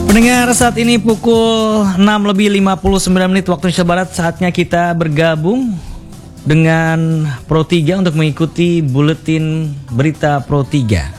Pendengar, saat ini pukul 6:59 waktu Indonesia Barat. Saatnya kita bergabung dengan Pro 3 untuk mengikuti buletin berita Pro 3.